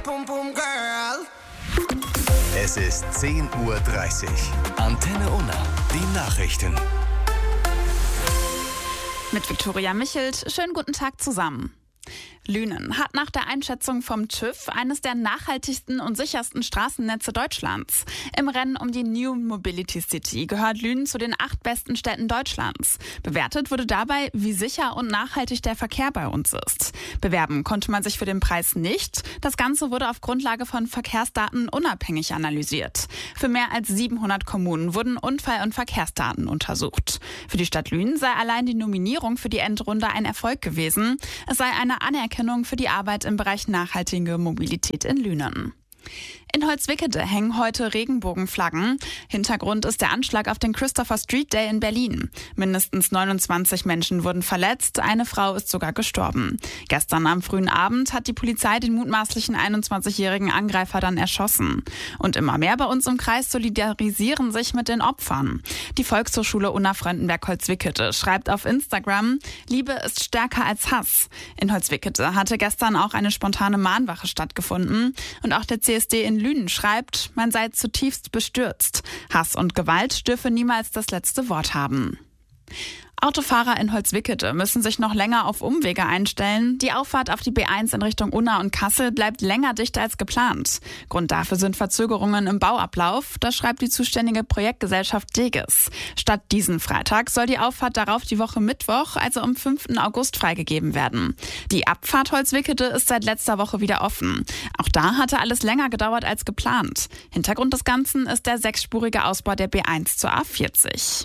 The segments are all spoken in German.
Es ist 10:30 Uhr. Antenne Unna, die Nachrichten. Mit Viktoria Michelt. Schönen guten Tag zusammen. Lünen hat nach der Einschätzung vom TÜV eines der nachhaltigsten und sichersten Straßennetze Deutschlands. Im Rennen um die New Mobility City gehört Lünen zu den 8 besten Städten Deutschlands. Bewertet wurde dabei, wie sicher und nachhaltig der Verkehr bei uns ist. Bewerben konnte man sich für den Preis nicht. Das Ganze wurde auf Grundlage von Verkehrsdaten unabhängig analysiert. Für mehr als 700 Kommunen wurden Unfall- und Verkehrsdaten untersucht. Für die Stadt Lünen sei allein die Nominierung für die Endrunde ein Erfolg gewesen. Es sei eine Anerkennung für die Arbeit im Bereich nachhaltige Mobilität in Lünen. In Holzwickede hängen heute Regenbogenflaggen. Hintergrund ist der Anschlag auf den Christopher Street Day in Berlin. Mindestens 29 Menschen wurden verletzt, eine Frau ist sogar gestorben. Gestern am frühen Abend hat die Polizei den mutmaßlichen 21-jährigen Angreifer dann erschossen. Und immer mehr bei uns im Kreis solidarisieren sich mit den Opfern. Die Volkshochschule Unna Fröndenberg-Holzwickede schreibt auf Instagram: Liebe ist stärker als Hass. In Holzwickede hatte gestern auch eine spontane Mahnwache stattgefunden. Und auch der CSD in Lünen schreibt, man sei zutiefst bestürzt. Hass und Gewalt dürfe niemals das letzte Wort haben. Autofahrer in Holzwickede müssen sich noch länger auf Umwege einstellen. Die Auffahrt auf die B1 in Richtung Unna und Kassel bleibt länger dicht als geplant. Grund dafür sind Verzögerungen im Bauablauf. Das schreibt die zuständige Projektgesellschaft Deges. Statt diesen Freitag soll die Auffahrt darauf die Woche Mittwoch, also am 5. August, freigegeben werden. Die Abfahrt Holzwickede ist seit letzter Woche wieder offen. Auch da hatte alles länger gedauert als geplant. Hintergrund des Ganzen ist der 6-spurige Ausbau der B1 zur A40.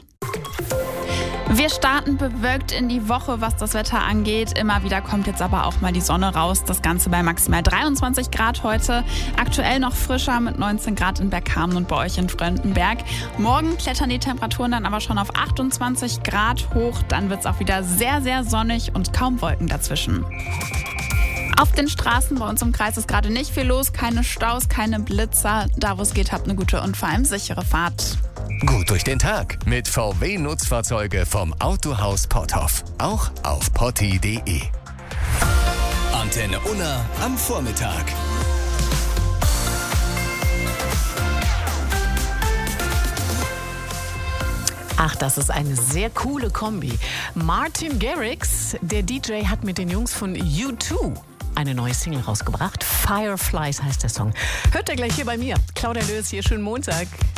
Wir starten bewölkt in die Woche, was das Wetter angeht. Immer wieder kommt jetzt aber auch mal die Sonne raus. Das Ganze bei maximal 23 Grad heute. Aktuell noch frischer mit 19 Grad in Bergkamen und bei euch in Fröndenberg. Morgen klettern die Temperaturen dann aber schon auf 28 Grad hoch. Dann wird es auch wieder sehr, sehr sonnig und kaum Wolken dazwischen. Auf den Straßen bei uns im Kreis ist gerade nicht viel los. Keine Staus, keine Blitzer. Da wo es geht, habt eine gute und vor allem sichere Fahrt. Gut durch den Tag mit VW-Nutzfahrzeuge vom Autohaus Potthoff. Auch auf potti.de. Antenne Unna am Vormittag. Ach, das ist eine sehr coole Kombi. Martin Garrix, der DJ, hat mit den Jungs von U2 eine neue Single rausgebracht. Fireflies heißt der Song. Hört ihr gleich hier bei mir. Claudia Löß hier, schönen Montag.